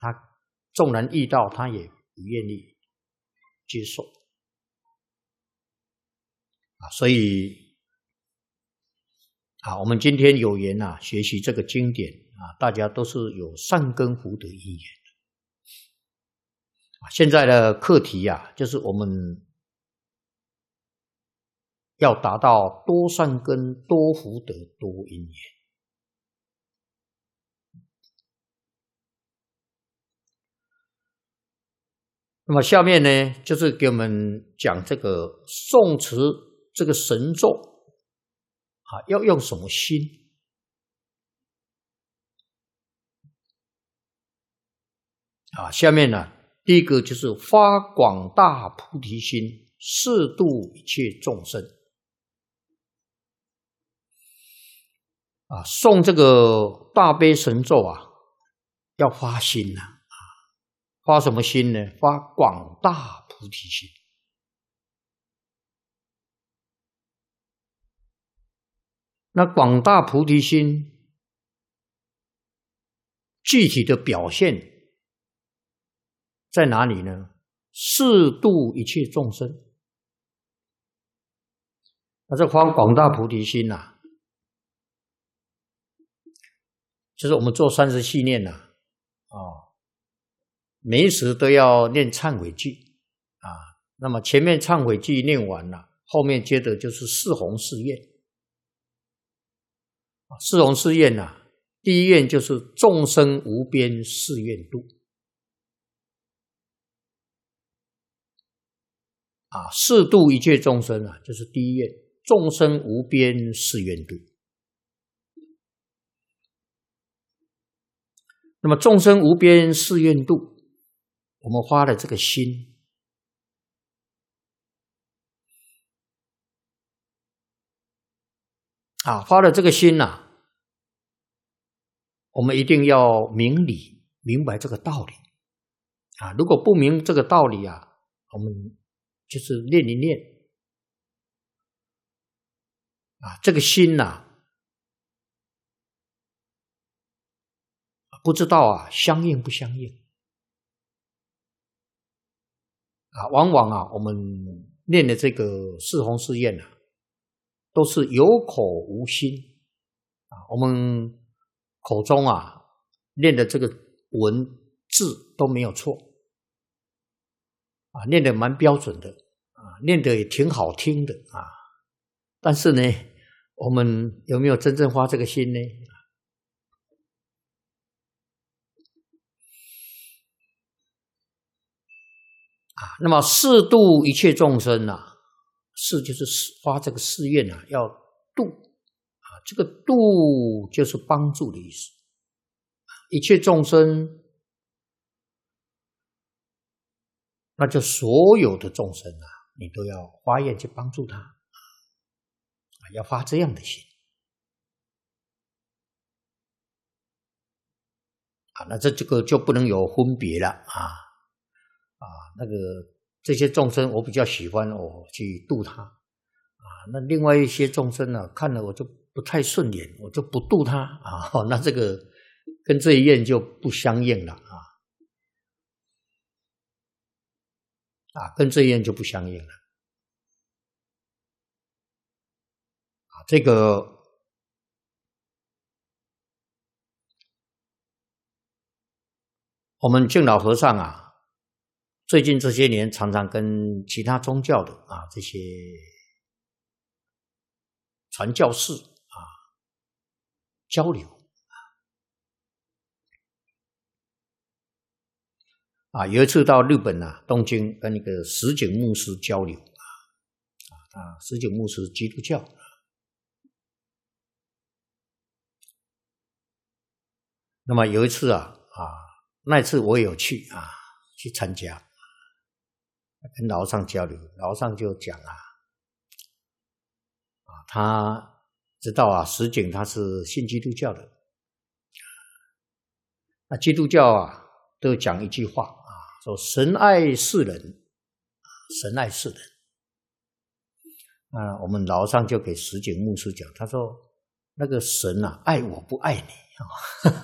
他纵然遇到，他也不愿意接受所以我们今天有缘学习这个经典大家都是有善根福德因缘现在的课题就是我们要达到多善根、多福德、多因缘。那么下面呢，就是给我们讲这个诵持这个神咒要用什么心下面呢，第一个就是发广大菩提心，誓度一切众生诵这个大悲神咒要发心发什么心呢？发广大菩提心。那广大菩提心具体的表现在哪里呢？誓度一切众生。那这发广大菩提心就是我们做30系念每一时都要念忏悔偈那么前面忏悔偈念完了，后面接着就是四弘誓愿。四弘誓愿第一愿就是众生无边誓愿度誓度一切众生就是第一愿，众生无边誓愿度。那么众生无边誓愿度，我们发了这个心发了这个心我们一定要明理，明白这个道理如果不明这个道理我们就是念一念这个心不知道相应不相应往往我们念的这个四弘誓愿都是有口无心我们口中念的这个文字都没有错念得蛮标准的念得也挺好听的但是呢，我们有没有真正发这个心呢？那么誓度一切众生誓就是发这个誓愿要度这个度就是帮助的意思。一切众生，那就所有的众生你都要发愿去帮助他要发这样的心那这个就不能有分别了那个这些众生我比较喜欢我去度他那另外一些众生看了我就不太顺眼，我就不度他那这个跟这一愿就不相应了跟这一愿就不相应了这个我们净老和尚最近这些年常常跟其他宗教的这些传教士交流有一次到日本东京跟那个石井牧师交流石井牧师基督教那么有一次那一次我也有去参加跟老和尚交流，老和尚就讲他知道石井他是信基督教的那基督教都讲一句话说神爱世人，神爱世人我们老和尚就给石井牧师讲，他说那个神爱我不爱你